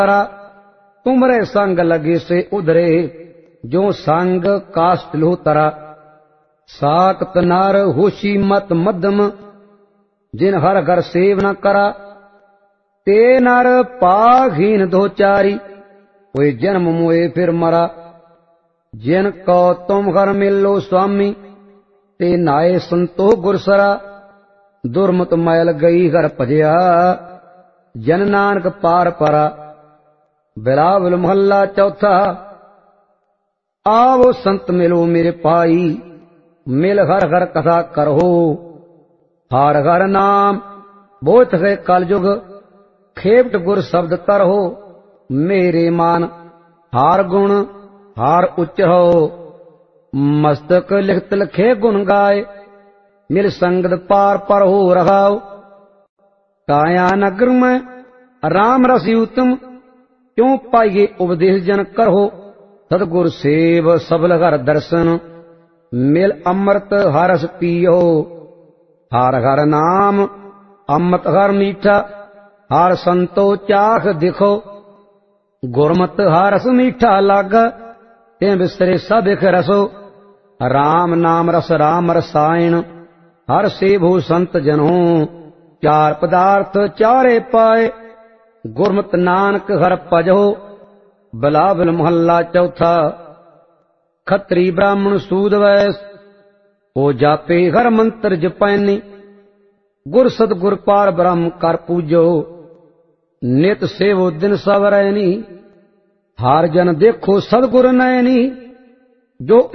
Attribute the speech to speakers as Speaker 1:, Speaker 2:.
Speaker 1: तुमरे संग लगे से उधरे, जो संग काष्ठ लो तरा। साकत नार होशी मत मध्यम, जिन हर घर सेव न करा। ते नर पाघीन दो चारी, कोई जन्म मोए फिर मरा। जिन को तुम घर मिलो स्वामी, ते नाए संतो गुरसरा। दुर्मत मैल गई घर भजया, जन नानक पार परा। बिलावल मोहल्ला चौथा। आवो संत मिलो मेरे पाई, मिल हर हर कथा करहो। हर हर नाम बोथ है कलयुग, खेपट गुर शब्द तरहो। मेरे मान हार गुण हार उच्चरो, मस्तक लिखत लिखे गुण गाय। मिल संगत पार पर हो रहाओ। काया नगर में राम रसी उत्तम, क्यों पाइये उपदेश जन करहो। सतगुर सेव सबल हर दर्शन, मिल अमृत हरस पियो। हर हर नाम अमृत हर मीठा, हर संतो चाख दिखो। गुरमत हरस मीठा लागा, ते बिसरे सब इक रसो। राम नाम रस राम रसायन, हर सेवो संत जनो। चार पदार्थ चारे पाए, गुरमत नानक हर भजो। बिलावल मोहल्ला चौथा। खत्री ब्राह्मण सूद वैस, हो जापे हर मंत्र जपैनी। गुर सतगुर पार ब्रह्म कर पूजो, नित सेवो दिन सब रैनी। हार जन देखो सतगुर नैनी, जो